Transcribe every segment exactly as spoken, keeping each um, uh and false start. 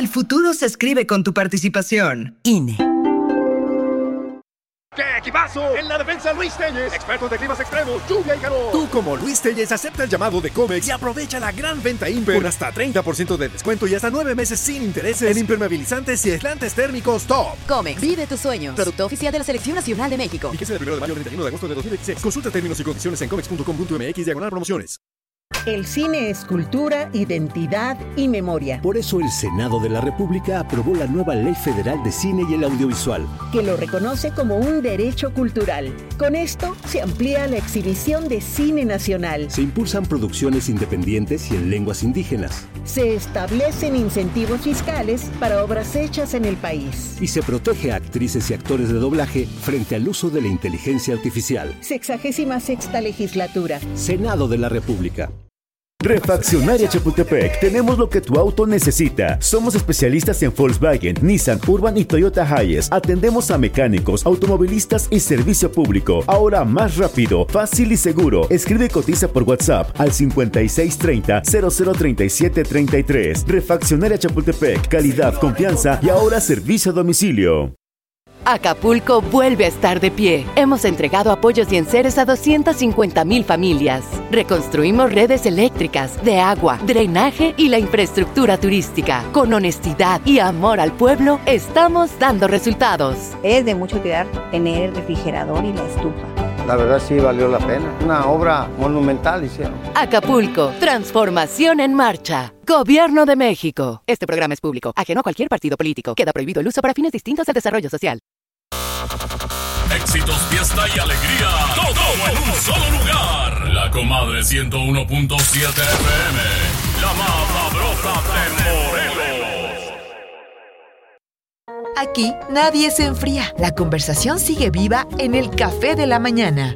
futuro se escribe con tu participación. I N E. ¡Qué equipazo! En la defensa, Luis Telles, expertos de climas extremos, lluvia y calor. Tú, como Luis Telles, acepta el llamado de Comex y aprovecha la gran venta Imper con hasta treinta por ciento de descuento y hasta nueve meses sin intereses en impermeabilizantes y aislantes térmicos top. Comex, vive tus sueños. Producto oficial de la Selección Nacional de México. Fíjese del primero de mayo al treinta y uno de agosto de dos mil dieciséis. Consulta términos y condiciones en comex punto com punto m x diagonal promociones. El cine es cultura, identidad y memoria. Por eso el Senado de la República aprobó la nueva Ley Federal de Cine y el Audiovisual, que lo reconoce como un derecho cultural. Con esto se amplía la exhibición de cine nacional. Se impulsan producciones independientes y en lenguas indígenas. Se establecen incentivos fiscales para obras hechas en el país. Y se protege a actrices y actores de doblaje frente al uso de la inteligencia artificial. Sexagésima sexta legislatura. Senado de la República. Refaccionaria Chapultepec, tenemos lo que tu auto necesita. Somos especialistas en Volkswagen, Nissan, Urban y Toyota Hiace. Atendemos a mecánicos, automovilistas y servicio público. Ahora más rápido, fácil y seguro. Escribe y cotiza por WhatsApp al cincuenta y seis treinta, cero cero treinta y siete treinta y tres. Refaccionaria Chapultepec, calidad, confianza y ahora servicio a domicilio. Acapulco vuelve a estar de pie. Hemos entregado apoyos y enseres a doscientas cincuenta mil familias. Reconstruimos redes eléctricas, de agua, drenaje y la infraestructura turística. Con honestidad y amor al pueblo, estamos dando resultados. Es de mucho cuidar tener el refrigerador y la estufa. La verdad sí valió la pena. Una obra monumental hicieron. Acapulco, transformación en marcha. Gobierno de México. Este programa es público, ajeno a cualquier partido político. Queda prohibido el uso para fines distintos al desarrollo social. Éxitos, fiesta y alegría. Todo en un solo lugar. La Comadre ciento uno punto siete F M. La más sabrosa de Morelos. Aquí nadie se enfría. La conversación sigue viva en el café de la mañana.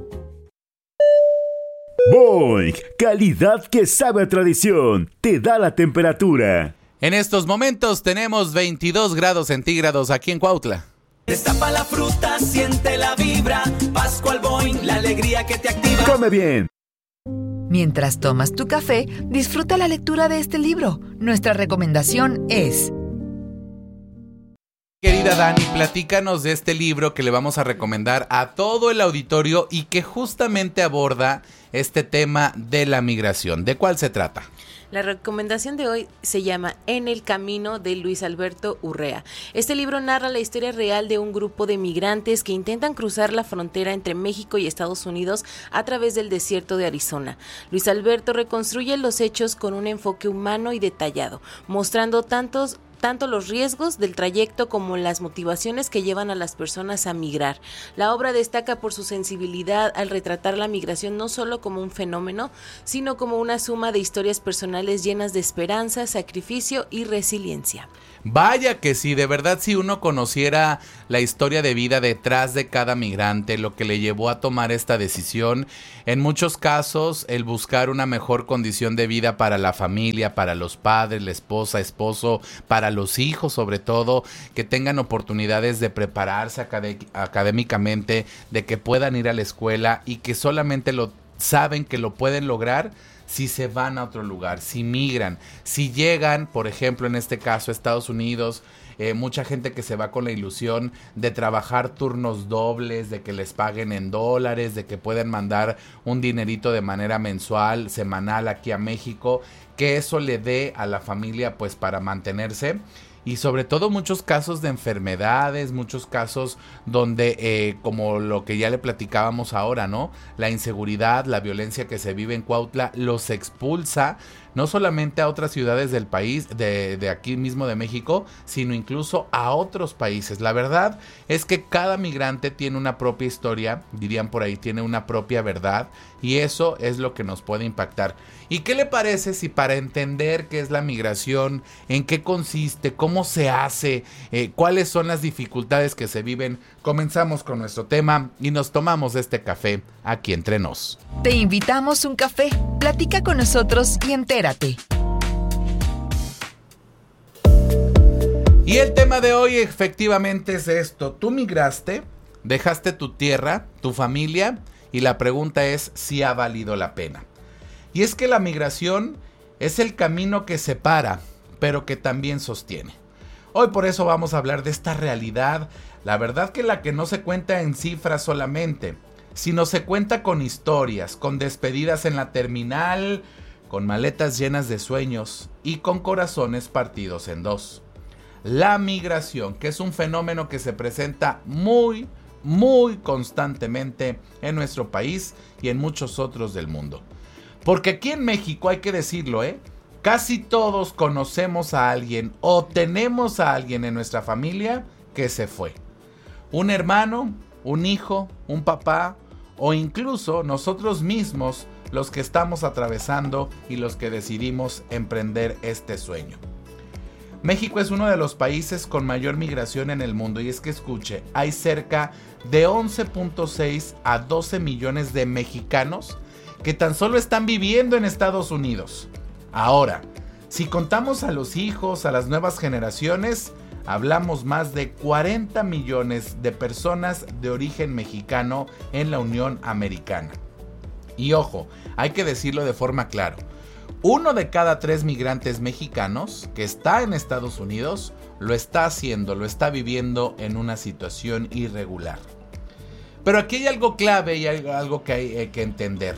Boing, calidad que sabe a tradición. Te da la temperatura. En estos momentos tenemos veintidós grados centígrados aquí en Cuautla. Destapa la fruta, siente la vibra. Pascual Boing, la alegría que te activa. Come bien. Mientras tomas tu café, disfruta la lectura de este libro. Nuestra recomendación es... Querida Dani, platícanos de este libro que le vamos a recomendar a todo el auditorio y que justamente aborda este tema de la migración. ¿De cuál se trata? La recomendación de hoy se llama En el camino, de Luis Alberto Urrea. Este libro narra la historia real de un grupo de migrantes que intentan cruzar la frontera entre México y Estados Unidos a través del desierto de Arizona. Luis Alberto reconstruye los hechos con un enfoque humano y detallado, mostrando tantos tanto los riesgos del trayecto como las motivaciones que llevan a las personas a migrar. La obra destaca por su sensibilidad al retratar la migración no solo como un fenómeno, sino como una suma de historias personales llenas de esperanza, sacrificio y resiliencia. Vaya que sí, de verdad, si uno conociera la historia de vida detrás de cada migrante, lo que le llevó a tomar esta decisión, en muchos casos el buscar una mejor condición de vida para la familia, para los padres, la esposa, esposo, para los hijos sobre todo, que tengan oportunidades de prepararse acadé- académicamente, de que puedan ir a la escuela y que solamente lo saben que lo pueden lograr si se van a otro lugar, si migran, si llegan, por ejemplo, en este caso, a Estados Unidos, eh, mucha gente que se va con la ilusión de trabajar turnos dobles, de que les paguen en dólares, de que puedan mandar un dinerito de manera mensual, semanal aquí a México, que eso le dé a la familia pues para mantenerse. Y sobre todo muchos casos de enfermedades, muchos casos donde, eh, como lo que ya le platicábamos ahora, ¿no? La inseguridad, la violencia que se vive en Cuautla los expulsa no solamente a otras ciudades del país, de, de aquí mismo de México, sino incluso a otros países. La verdad es que cada migrante tiene una propia historia, dirían por ahí, tiene una propia verdad, y eso es lo que nos puede impactar. ¿Y qué le parece si para entender qué es la migración, en qué consiste, cómo se hace, eh, cuáles son las dificultades que se viven, comenzamos con nuestro tema y nos tomamos este café aquí entre nos? Te invitamos un café, platica con nosotros y entérate. Y el tema de hoy efectivamente es esto. Tú migraste, dejaste tu tierra, tu familia, y la pregunta es si ha valido la pena. Y es que la migración es el camino que separa, pero que también sostiene. Hoy por eso vamos a hablar de esta realidad, la verdad que la que no se cuenta en cifras solamente, sino se cuenta con historias, con despedidas en la terminal, con maletas llenas de sueños y con corazones partidos en dos. La migración, que es un fenómeno que se presenta muy, muy constantemente en nuestro país y en muchos otros del mundo. Porque aquí en México, hay que decirlo, ¿eh? Casi todos conocemos a alguien o tenemos a alguien en nuestra familia que se fue. Un hermano, un hijo, un papá o incluso nosotros mismos, los que estamos atravesando y los que decidimos emprender este sueño. México es uno de los países con mayor migración en el mundo y es que escuche, hay cerca de once punto seis a doce millones de mexicanos que tan solo están viviendo en Estados Unidos. Ahora, si contamos a los hijos, a las nuevas generaciones, hablamos más de cuarenta millones de personas de origen mexicano en la Unión Americana. Y ojo, hay que decirlo de forma clara. Uno de cada tres migrantes mexicanos que está en Estados Unidos lo está haciendo, lo está viviendo en una situación irregular. Pero aquí hay algo clave y hay algo que hay eh, que entender.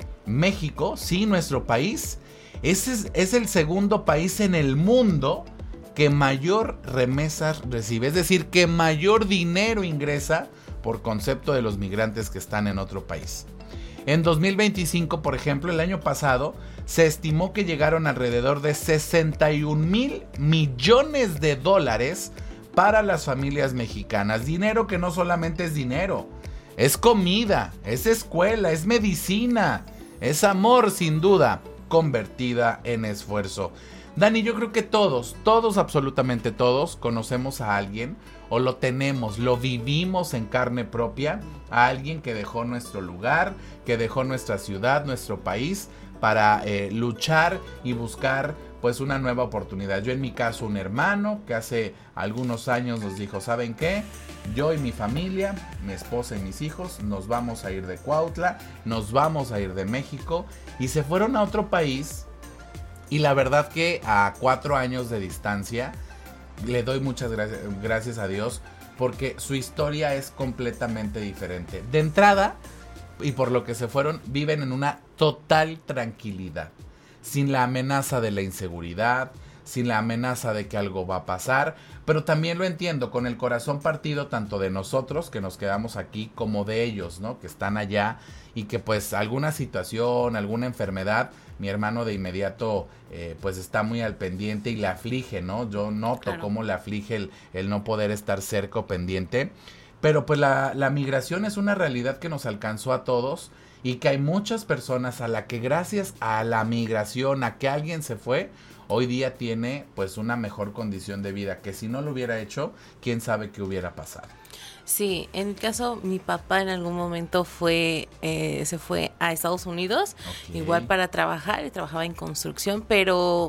México, sí, nuestro país, es, es el segundo país en el mundo que mayor remesas recibe, es decir, que mayor dinero ingresa por concepto de los migrantes que están en otro país. En dos mil veinticinco, por ejemplo, el año pasado, se estimó que llegaron alrededor de sesenta y un mil millones de dólares para las familias mexicanas. Dinero que no solamente es dinero, es comida, es escuela, es medicina, es amor sin duda, convertida en esfuerzo. Dani, yo creo que todos, todos, absolutamente todos, conocemos a alguien o lo tenemos, lo vivimos en carne propia, a alguien que dejó nuestro lugar, que dejó nuestra ciudad, nuestro país, para eh, luchar y buscar pues una nueva oportunidad. Yo en mi caso un hermano que hace algunos años nos dijo, ¿saben qué? Yo y mi familia, mi esposa y mis hijos nos vamos a ir de Cuautla, nos vamos a ir de México y se fueron a otro país. Y la verdad que a cuatro años de distancia le doy muchas gracias, gracias a Dios porque su historia es completamente diferente. De entrada, y por lo que se fueron, viven en una total tranquilidad, sin la amenaza de la inseguridad, sin la amenaza de que algo va a pasar, pero también lo entiendo, con el corazón partido tanto de nosotros que nos quedamos aquí como de ellos, ¿no? Que están allá y que pues alguna situación, alguna enfermedad, mi hermano de inmediato eh, pues está muy al pendiente y le aflige, ¿no? Yo noto claro. cómo le aflige el, el no poder estar cerca o pendiente, pero pues la, la migración es una realidad que nos alcanzó a todos y que hay muchas personas a la que gracias a la migración, a que alguien se fue, hoy día tiene pues una mejor condición de vida, que si no lo hubiera hecho, quién sabe qué hubiera pasado. Sí, en mi caso, mi papá en algún momento fue, eh, se fue a Estados Unidos, okay. igual para trabajar, y trabajaba en construcción, pero